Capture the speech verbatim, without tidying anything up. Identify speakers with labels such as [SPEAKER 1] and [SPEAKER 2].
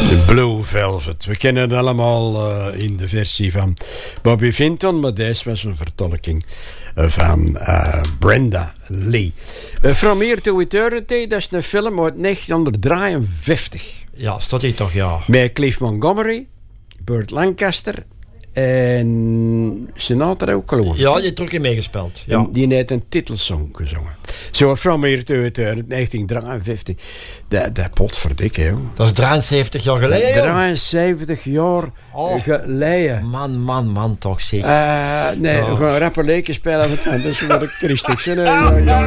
[SPEAKER 1] Blue Velvet. We kennen het allemaal uh, in de versie van Bobby Vinton, maar deze was een vertolking van uh, Brenda Lee. Uh, From Here to Eternity, dat is een film uit negentien drieënvijftig.
[SPEAKER 2] Ja, staat hier toch, ja.
[SPEAKER 1] Met Cliff Montgomery, Burt Lancaster en Sinatra ook geloof ik.
[SPEAKER 2] Ja, die heeft er ook in meegespeeld. Ja.
[SPEAKER 1] En die heeft een titelsong gezongen. Zo, From Here to Eternity, negentien drieënvijftig. Dat, dat potverdikke, joh.
[SPEAKER 2] Dat is drieënzeventig jaar geleden, joh.
[SPEAKER 1] drieënzeventig jaar
[SPEAKER 2] oh.
[SPEAKER 1] geleden.
[SPEAKER 2] Man, man, man, toch zeg.
[SPEAKER 1] Uh, nee, oh. we gaan rapper leken spelen, want dat is wat ik triestig.